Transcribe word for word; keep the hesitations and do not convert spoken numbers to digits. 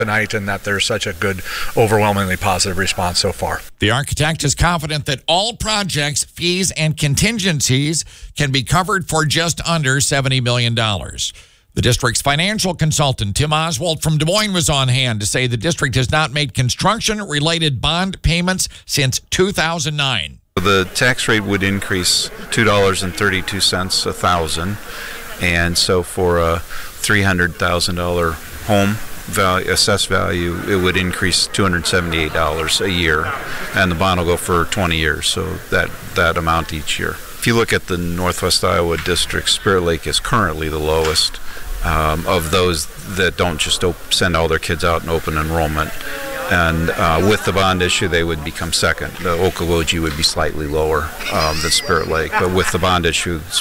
tonight, and that there's such a good, overwhelmingly positive response so far. The architect is confident that all projects, fees, and contingencies can be covered for just under seventy million dollars. The district's financial consultant, Tim Oswald from Des Moines, was on hand to say the district has not made construction-related bond payments since two thousand nine. The tax rate would increase two dollars and thirty-two cents a thousand, and so for a three hundred thousand dollars home value, assessed value, it would increase two hundred seventy-eight dollars a year, and the bond will go for twenty years, so that, that amount each year. If you look at the Northwest Iowa district, Spirit Lake is currently the lowest um, of those that don't just op- send all their kids out in open enrollment. And uh, with the bond issue, they would become second. The Okoboji would be slightly lower um, than Spirit Lake, but with the bond issue,